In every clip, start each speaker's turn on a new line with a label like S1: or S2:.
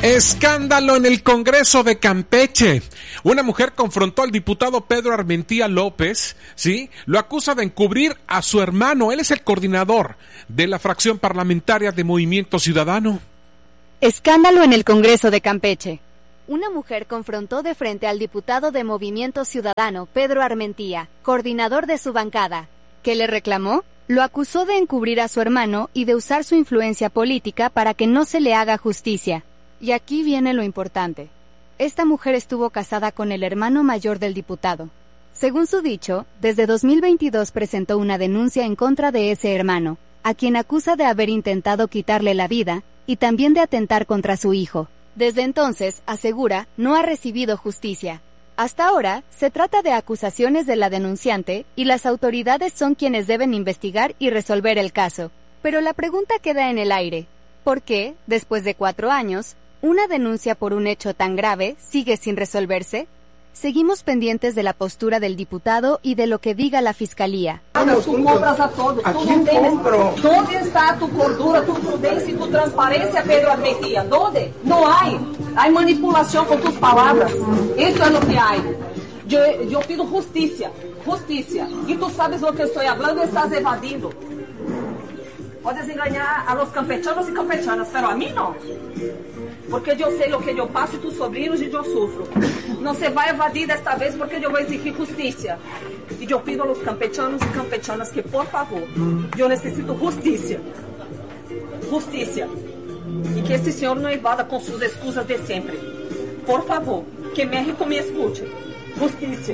S1: Escándalo en el Congreso de Campeche. Una mujer confrontó al diputado Pedro Armentía López, ¿sí? Lo acusa de encubrir a su hermano. Él es el coordinador de la fracción parlamentaria de Movimiento Ciudadano.
S2: Escándalo en el Congreso de Campeche. Una mujer confrontó de frente al diputado de Movimiento Ciudadano, Pedro Armentía, coordinador de su bancada. ¿Qué le reclamó? Lo acusó de encubrir a su hermano y de usar su influencia política para que no se le haga justicia. Y aquí viene lo importante. Esta mujer estuvo casada con el hermano mayor del diputado. Según su dicho, desde 2022 presentó una denuncia en contra de ese hermano, a quien acusa de haber intentado quitarle la vida y también de atentar contra su hijo. Desde entonces, asegura, no ha recibido justicia. Hasta ahora, se trata de acusaciones de la denunciante y las autoridades son quienes deben investigar y resolver el caso. Pero la pregunta queda en el aire. ¿Por qué, después de 4 años, una denuncia por un hecho tan grave sigue sin resolverse? Seguimos pendientes de la postura del diputado y de lo que diga la Fiscalía.
S3: Tú compras a todos, tú no tienes. ¿Dónde está tu cordura, tu prudencia y tu transparencia, Pedro Armentía? ¿Dónde? No hay. Hay manipulación con tus palabras. Eso es lo que hay. Yo pido justicia, justicia. Y tú sabes lo que estoy hablando y estás evadindo. Puedes engañar a los campechanos y campechanas, pero a mí no. Porque yo sé lo que yo paso, tus sobrinos y yo sufro. No se va a evadir desta vez porque yo voy a exigir justicia. Y yo pido a los campechanos y campechanas que, por favor, yo necesito justicia. Justicia. Y que este señor no evada con sus excusas de siempre. Por favor, que México me escuche. Justicia.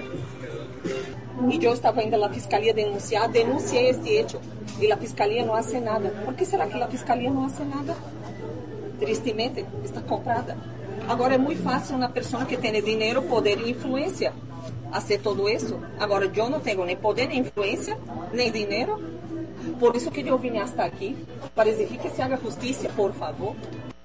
S3: Y yo estaba indo a la Fiscalía denunciar, denuncié este hecho. Y la Fiscalía no hace nada. ¿Por qué será que la Fiscalía no hace nada? Tristemente, está comprada. Agora é muito fácil uma pessoa que tem dinheiro, poder e influência fazer todo isso. Agora eu não tenho nem poder, nem influência, nem dinheiro. Por isso que eu vim hasta aqui, para exigir que se haga justiça, por favor.